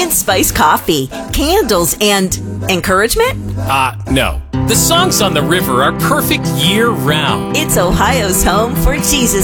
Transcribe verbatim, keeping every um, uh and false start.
pumpkin spice coffee, candles, and encouragement? Uh, no. The songs on the river are perfect year-round. It's Ohio's home for Jesus